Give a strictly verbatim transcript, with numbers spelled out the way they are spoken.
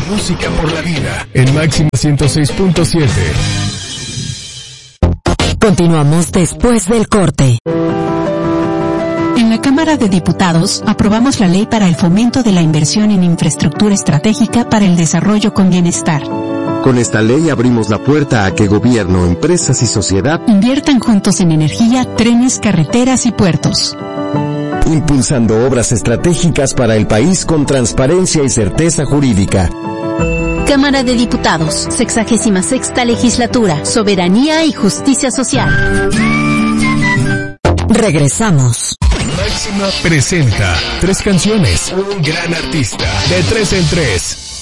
Música por la vida en Máxima ciento seis punto siete. Continuamos después del corte. En la Cámara de Diputados aprobamos la ley para el fomento de la inversión en infraestructura estratégica para el desarrollo con bienestar. Con esta ley abrimos la puerta a que gobierno, empresas y sociedad inviertan juntos en energía, trenes, carreteras y puertos. Impulsando obras estratégicas para el país con transparencia y certeza jurídica. Cámara de Diputados, sexagésima sexta legislatura, soberanía y justicia social. Regresamos. Máxima presenta tres canciones, un gran artista, de tres en tres.